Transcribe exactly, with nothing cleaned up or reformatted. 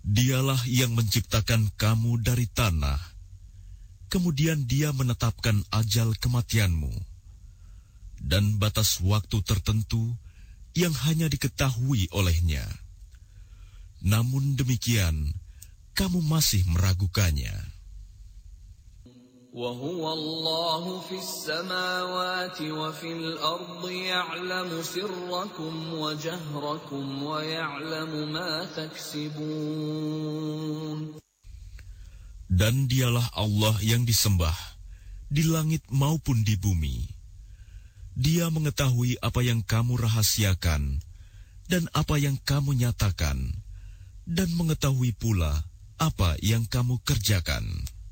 Dialah yang menciptakan kamu dari tanah, kemudian Dia menetapkan ajal kematianmu, dan batas waktu tertentu yang hanya diketahui olehnya. Namun demikian, kamu masih meragukannya. وَهُوَ اللَّهُ فِي السَّمَاوَاتِ وَفِي الْأَرْضِ يَعْلَمُ سِرَّكُمْ وَجَهْرَكُمْ وَيَعْلَمُ مَا تَكْسِبُونَ. Dan Dialah Allah yang disembah di langit maupun di bumi. Dia mengetahui apa yang kamu rahasiakan dan apa yang kamu nyatakan, dan mengetahui pula apa yang kamu kerjakan.